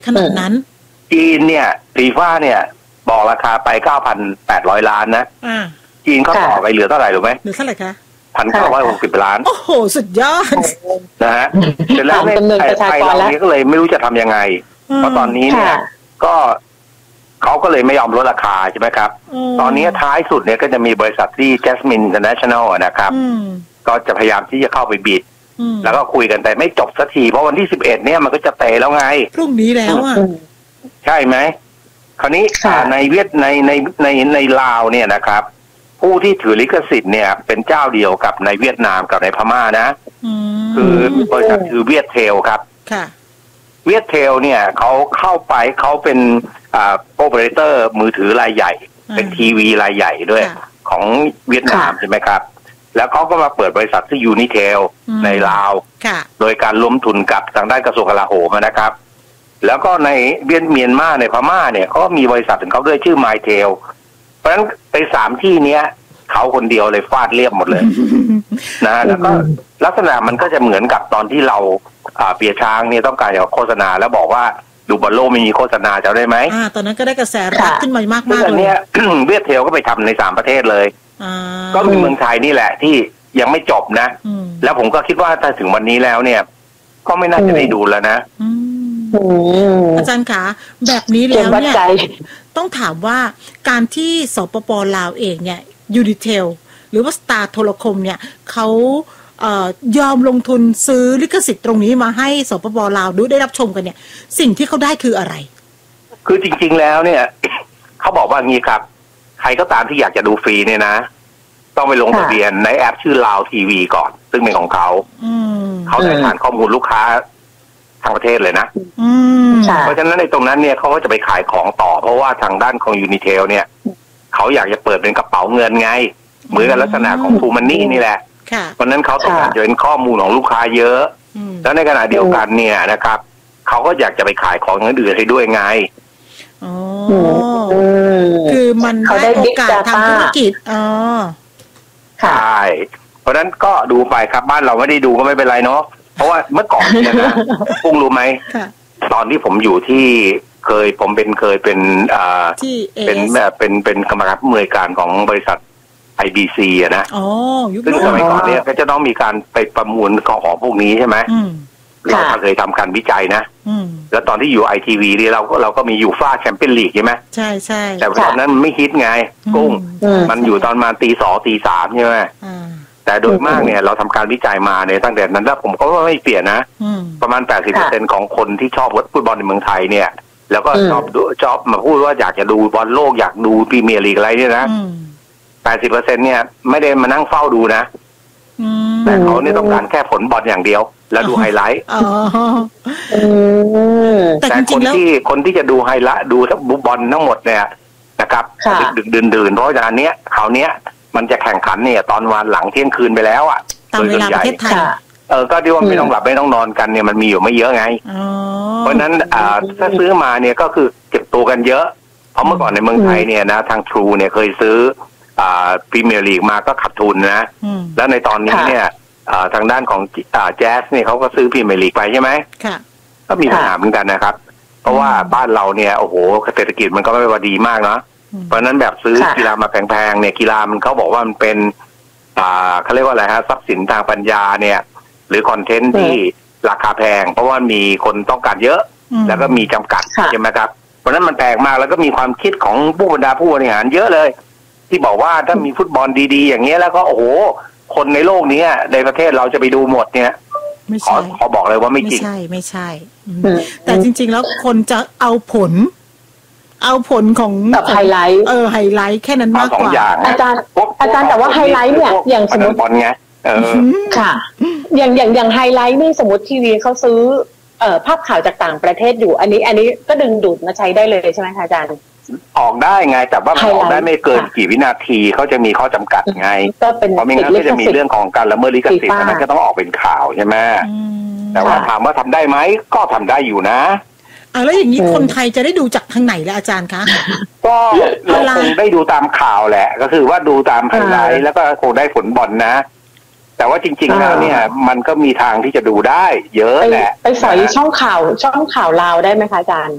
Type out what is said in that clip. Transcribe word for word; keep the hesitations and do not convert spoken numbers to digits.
ขนาดนั้นจีนเนี่ยฟีฟ่าเนี่ยบอกราคาไป เก้าพันแปดร้อย ล้านนะจีนเขาต่อไปเหลือเท่าไหร่รู้ไหมเหลือเท่าไหร่คะหนึ่งพันเก้าร้อยหกสิบ ล้านโอ้โหสุดยอดนะฮะเสร็จแล้วเนี่ยไทยเราเนี่ยก็เลยไม่รู้จะทำยังไงเพราะตอนนี้เนี่ยก็เขาก็เลยไม่ยอมลดราคาใช่ไหมครับตอนนี้ท้ายสุดเนี่ยก็จะมีบริษัทที่ Jasmine International นะครับก็จะพยายามที่จะเข้าไปบิดแล้วก็คุยกันแต่ไม่จบสักทีเพราะวันที่สิบเอ็ดเนี่ยมันก็จะเตะแล้วไงพรุ่งนี้แล้วอ่ะใช่ไหมคราวนี้ในเวียดในในในในลาวเนี่ยนะครับผู้ที่ถือลิขสิทธิ์เนี่ยเป็นเจ้าเดียวกับในเวียดนามกับในพม่านะคือบริษัทคือเวียดเทลครับเวียดเทลเนี่ยเขาเข้าไปเขาเป็นอ่าโอเปอเรเตอร์มือถือรายใหญ่เป็นทีวีรายใหญ่ด้วยของเวียดนามใช่ไหมครับแล้วเขาก็มาเปิดบริษัทที่ยูนิเทลในลาวโดยการร่วมทุนกับทางด้านกระทรวงกลาโหมนะครับแล้วก็ในเวียดเมียนมาในพม่าเนี่ยเขาก็มีบริษัทของเขาด้วยชื่อไมเทลเพราะฉะนั้นไปสามที่เนี้ยเขาคนเดียวเลยฟาดเรียบหมดเลย นะแล้วก็ลักษณะมันก็จะเหมือนกับตอนที่เราอ่าเปียช้างเนี่ยต้องการจะโฆษณาแล้วบอกว่าดูบอลโลกไม่มีโฆษณาจะได้ไหมอ่าตอนนั้นก็ได้กระแสรับขึ้นมามากมากเลยเนี่ย เวียดเทลก็ไปทำในสามประเทศเลยก็มีเมืองไทยนี่แหละที่ยังไม่จบนะแล้วผมก็คิดว่าถ้าถึงวันนี้แล้วเนี่ยก็ไม่น่าจะได้ดูแล้วนะอาจารย์คะแบบนี้แล้วเนี่ยต้องถามว่าการที่สปป.ลาวเองเนี่ยยูนิเทลหรือว่าสตาร์โทรคมเนี่ยเขาเอ่อยอมลงทุนซื้อลิขสิทธิ์ตรงนี้มาให้สปป.ลาวดูได้รับชมกันเนี่ยสิ่งที่เขาได้คืออะไรคือจริงๆแล้วเนี่ยเขาบอกว่างี้ครับใครก็ตามที่อยากจะดูฟรีเนี่ยนะต้องไปลงทะเบียนในแอปชื่อลาวทีวีก่อนซึ่งเป็นของเขาเขาได้ฐานข้อมูลลูกค้าทางประเทศเลยนะเพราะฉะนั้นในตรงนั้นเนี่ยเขาก็จะไปขายของต่อเพราะว่าทางด้านของยูนิเทลเนี่ยเขาอยากจะเปิดเป็นกระเป๋าเงินไงเหมือนกับลักษณะของทูมันนี่นี่แหละเพราะนั้นเขาต้องการจะเป็นข้อมูลของลูกค้าเยอะแล้วในขณะเดียวกันเนี่ยนะครับเขาก็อยากจะไปขายของอื่นให้ด้วยไงอ๋อคือมันได้โอกาสทำธุรกิจอ๋อใช่เพราะนั้นก็ดูไปครับบ้านเราไม่ได้ดูก็ไม่เป็นไรเนาะเพราะว่าเมื่อก่อนเนี่ยนะปุ้งรู้ไหมตอนที่ผมอยู่ที่เคยผมเป็นเคยเป็นอ่าเป็นแบบเป็นเป็นกรรมการผู้อำนวยการของบริษัท ไอ บี ซี อ่ะนะซึ่งสมัยก่อนเนี่ยก็จะต้องมีการไปประมูลของพวกนี้ใช่ไหมเราเคยทำการวิจัยนะแล้วตอนที่อยู่ ไอ ที วี นี่เราก็เราก็มีอยู่ฟ้าแชมเปี้ยนลีกใช่ไหมใช่ใช่แต่ตอนนั้นไม่ฮิตไงกุ้งมันอยู่ตอนมาตีสองตีสามใช่ไหมแต่โดยมากเนี่ยเราทำการวิจัยมาเนี่ยตั้งแต่นั้นแล้วผมก็ไม่เปลี่ยนนะประมาณ แปดสิบเปอร์เซ็นต์ ของคนที่ชอบฟุตบอลในเมืองไทยเนี่ยแล้วก็ชอบชอบมาพูดว่าอยากจะดูบอลโลกอยากดูพรีเมียร์ลีกอะไรเนี่ยนะ แปดสิบเปอร์เซ็นต์ เนี่ยไม่ได้มานั่งเฝ้าดูนะแต่เขาเนี่ยต้องการแค่ผลบอลอย่างเดียวแล้วดูไฮไลท์แต่คนที่คนที่จะดูไฮไลท์ดูทั้งบอลทั้งหมดเนี่ยนะครับดึกๆดื่นๆเพราะฉะนั้นเนี้ยคราวเนี้ยมันจะแข่งขันเนี่ยตอนวันหลังเที่ยงคืนไปแล้วอ่ะตามเวลาประเทศไทยเออก็ที่ว่าไม่ต้องหลับไม่ต้องนอนกันเนี่ยมันมีอยู่ไม่เยอะไงเพราะนั้นอ่าถ้าซื้อมาเนี่ยก็คือเก็บตัวกันเยอะเพราะเมื่อก่อนในเมืองไทยเนี่ยนะทาง True เนี่ยเคยซื้ออ่าพรีเมียร์ลีกมาก็ขาดทุนนะแล้วในตอนนี้เนี่ยอ่าทางด้านของอ่าแจ๊สเนี่ยเขาก็ซื้อพรีเมียร์ลีกไปใช่ไหมค่ะก็มีปัญหาเหมือนกันนะครับเพราะว่าบ้านเราเนี่ยโอ้โหเศรษฐกิจมันก็ไม่ว่าดีมากเนาะเพราะนั้นแบบซื้อกีฬามาแพงๆเนี่ยกีฬามันเขาบอกว่ามันเป็นอ่าเขาเรียกว่าอะไรฮะทรัพย์สินทางปัญญาเนี่ยหรือคอนเทนต์ที่ราคาแพงเพราะว่ามีคนต้องการเยอะแล้วก็มีจำกัดใช่ไหมครับเพราะนั้นมันแพงมากแล้วก็มีความคิดของผู้บรรดาผู้บริหารเยอะเลยที่บอกว่าถ้ามีฟุตบอลดีๆอย่างเงี้ยแล้วก็โอ้โหคนในโลกนี้ในประเทศเราจะไปดูหมดเนี่ยขอขอบอกเลยว่าไม่จริงไม่ใช่ไม่ใช่แต่จริงๆแล้วคนจะเอาผลเอาผลของแบบไฮไลท์เออไฮไลท์แค่นั้นมากกว่าอาจารย์อาจารย์แต่ว่าไฮไลท์เนี่ยอย่างสมมติบอลไงเออค่ะอย่างอย่างอย่างไฮไลท์นี่สมมติทีวีเขาซื้อเอ่อภาพข่าวจากต่างประเทศอยู่อันนี้อันนี้ก็ดึงดูดมาใช้ได้เลยใช่ไหมคะอาจารย์ออกได้ไงแต่ว่าออกได้ไม่เกินกี่วินาทีเขาจะมีข้อจำกัดไงเพราะไม่งั้นก็จะมีเรื่องของการละเมิดลิขสิทธิ์นั้นก็ต้องออกเป็นข่าวใช่ไหมแต่ว่าถามว่าทำได้ไหมก็ทำได้อยู่นะอ่ะแล้วอย่างนี้คนไทยจะได้ดูจากทางไหนล่ะอาจารย์คะก็เราคงได้ดูตามข่าวแหละก็คือว่าดูตามไฮไลท์แล้วก็คงได้ผลบอลนะแต่ว่าจริงๆแล้วเนี่ยมันก็มีทางที่จะดูได้เยอะแหละไปสอยช่องข่าวช่องข่าวลาวได้ไหมคะอาจารย์